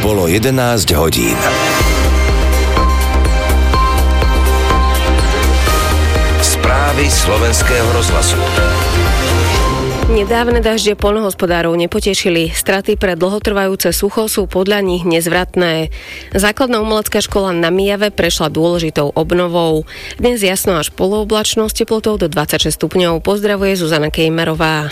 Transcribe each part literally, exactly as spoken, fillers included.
Bolo jedenásť hodín. Správy slovenského rozhlasu. Nedávne dažde poľnohospodárov nepotešili. Straty pre dlhotrvajúce sucho sú podľa nich nezvratné. Základná umelecká škola na Mijave prešla dôležitou obnovou. Dnes jasno až polooblačno s teplotou do dvadsaťšesť stupňov. Pozdravuje Zuzana Kejmerová.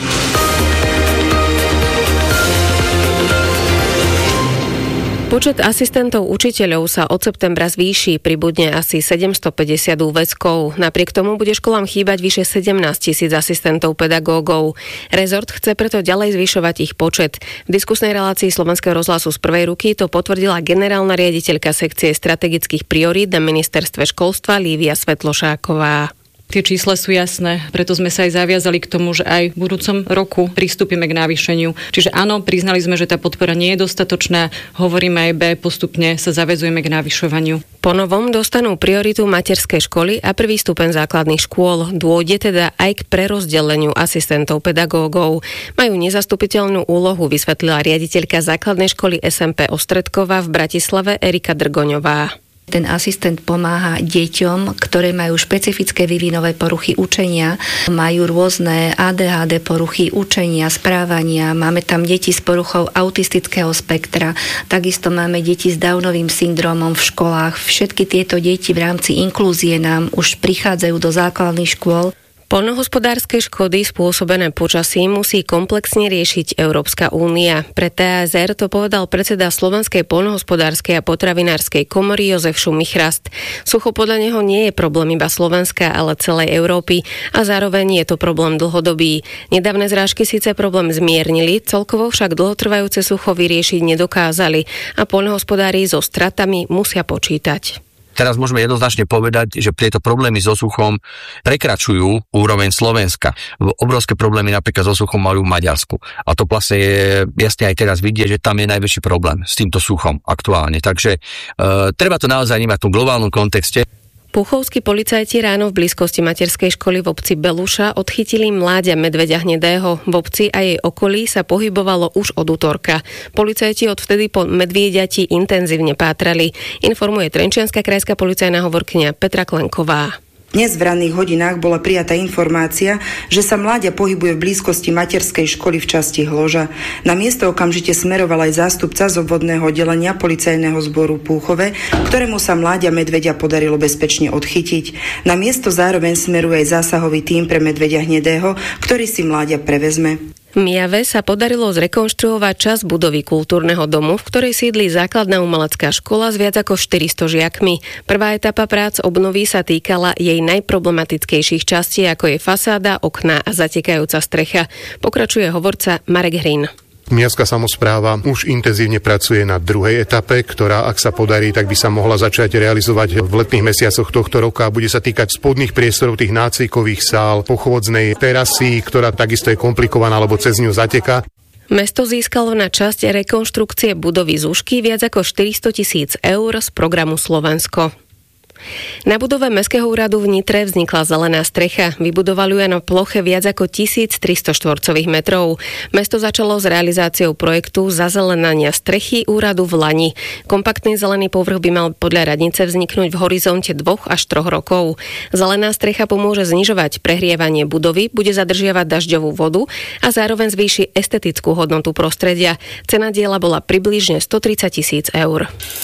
Počet asistentov učiteľov sa od septembra zvýši, pribudne asi sedemstopäťdesiat úväzkov. Napriek tomu bude školám chýbať vyše sedemnásť tisíc asistentov pedagógov. Rezort chce preto ďalej zvyšovať ich počet. V diskusnej relácii Slovenského rozhlasu z prvej ruky to potvrdila generálna riaditeľka sekcie strategických priorít na ministerstve školstva Lívia Svetlošáková. Tie čísla sú jasné, preto sme sa aj zaviazali k tomu, že aj v budúcom roku pristúpime k navýšeniu. Čiže áno, priznali sme, že tá podpora nie je dostatočná, hovoríme aj B, postupne sa zaväzujeme k navyšovaniu. Po novom dostanú prioritu materské školy a prvý stupeň základných škôl. Dôjde teda aj k prerozdeleniu asistentov pedagógov. Majú nezastupiteľnú úlohu, vysvetlila riaditeľka základnej školy es em pé Ostredkova v Bratislave Erika Drgoňová. Ten asistent pomáha deťom, ktoré majú špecifické vývinové poruchy učenia, majú rôzne á dé há dé poruchy učenia, správania, máme tam deti s poruchou autistického spektra, takisto máme deti s Downovým syndrómom v školách. Všetky tieto deti v rámci inklúzie nám už prichádzajú do základných škôl. Poľnohospodárske škody spôsobené počasím musí komplexne riešiť Európska únia. Pre té es er to povedal predseda Slovenskej poľnohospodárskej a potravinárskej komory Jozef Šumich-Rast. Sucho podľa neho nie je problém iba Slovenska, ale celej Európy a zároveň je to problém dlhodobý. Nedávne zrážky síce problém zmiernili, celkovo však dlhotrvajúce sucho vyriešiť nedokázali a poľnohospodári so stratami musia počítať. Teraz môžeme jednoznačne povedať, že tieto problémy so suchom prekračujú úroveň Slovenska. Obrovské problémy napríklad so suchom majú v Maďarsku. A to vlastne je jasne aj teraz vidieť, že tam je najväčší problém s týmto suchom aktuálne. Takže e, treba to naozaj vnímať v tom globálnom kontexte. Puchovskí policajti ráno v blízkosti materskej školy v obci Beluša odchytili mláďa medveďa hnedého. V obci a jej okolí sa pohybovalo už od utorka. Policajti odvtedy po medvieďati intenzívne pátrali, informuje trenčianska krajská policajná hovorkyňa Petra Klenková. Dnes v ranných hodinách bola prijatá informácia, že sa mláďa pohybuje v blízkosti materskej školy v časti Hloža. Na miesto okamžite smeroval aj zástupca z obvodného oddelenia policajného zboru Púchove, ktorému sa mláďa medveďa podarilo bezpečne odchytiť. Na miesto zároveň smeruje aj zásahový tím pre medveďa hnedého, ktorý si mláďa prevezme. V Mijave sa podarilo zrekonštruovať časť budovy kultúrneho domu, v ktorej sídli základná umelecká škola s viac ako štyristo žiakmi. Prvá etapa prác obnovy sa týkala jej najproblematickejších častí, ako je fasáda, okná a zatekajúca strecha. Pokračuje hovorca Marek Hrin. Miastská samospráva už intenzívne pracuje na druhej etape, ktorá, ak sa podarí, tak by sa mohla začať realizovať v letných mesiacoch tohto roka. Bude sa týkať spodných priestorov tých nácvikových sál, pochôdznej terasy, ktorá takisto je komplikovaná, lebo cez ňu zateká. Mesto získalo na časť rekonštrukcie budovy Zúšky viac ako štyristo tisíc eur z programu Slovensko. Na budove Mestského úradu v Nitre vznikla zelená strecha. Vybudovali ju na ploche viac ako tisíctristo štvorcových metrov. Mesto začalo s realizáciou projektu zazelenania strechy úradu v Lani. Kompaktný zelený povrch by mal podľa radnice vzniknúť v horizonte dvoch až troch rokov. Zelená strecha pomôže znižovať prehrievanie budovy, bude zadržiavať dažďovú vodu a zároveň zvýši estetickú hodnotu prostredia. Cena diela bola približne stotridsať tisíc eur.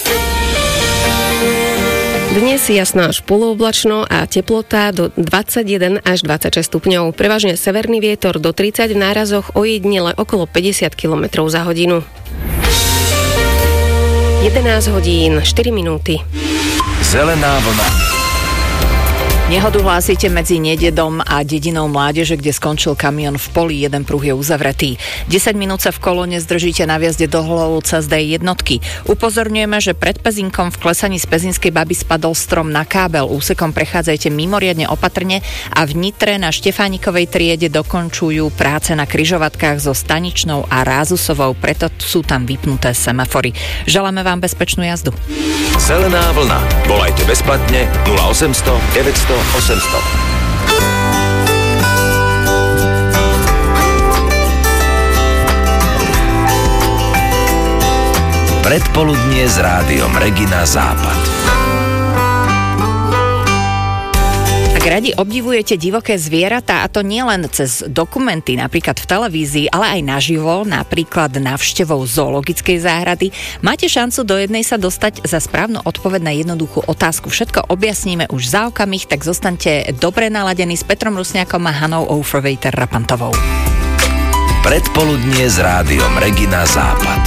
Dnes jasno až polooblačno a teplota do dvadsaťjeden až dvadsaťšesť stupňov. Prevažne severný vietor do tridsať, v nárazoch ojedinele okolo päťdesiat kilometrov za hodinu. jedenásť hodín, štyri minúty. Zelená vlna. Nehodu hlásite medzi Nededom a dedinou Mládeže, kde skončil kamión v poli, jeden pruh je uzavretý. desať minút sa v kolóne zdržíte na vjazde do Hlohovca z dé jednotky. Upozorňujeme, že pred Pezinkom v klesaní z Pezinskej Baby spadol strom na kábel. Úsekom prechádzajte mimoriadne opatrne a v Nitre na Štefánikovej triede dokončujú práce na križovatkách so Staničnou a Rázusovou, preto sú tam vypnuté semafory. Želáme vám bezpečnú jazdu. Zelená vlna. Volajte bezplatne nula osemsto deväťsto osemsto. Predpoludnie s rádiom Regina Západ. Ak radi obdivujete divoké zvieratá, a to nielen cez dokumenty, napríklad v televízii, ale aj naživo, napríklad návštevou zoologickej záhrady, máte šancu do jednej sa dostať za správnu odpoveď na jednoduchú otázku. Všetko objasníme už za okamih, tak zostaňte dobre naladení s Petrom Rusňákom a Hanou Overwater-Rapantovou. Predpoludnie s rádiom Regina Západ.